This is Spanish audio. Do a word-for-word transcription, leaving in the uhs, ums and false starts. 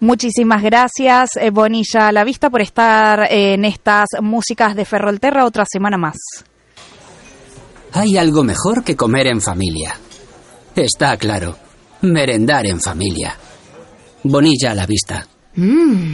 Muchísimas gracias, eh, Bonilla a la Vista, por estar eh, en estas músicas de Ferrolterra otra semana más. Hay algo mejor que comer en familia. Está claro, merendar en familia. Bonilla a la Vista. Mmm.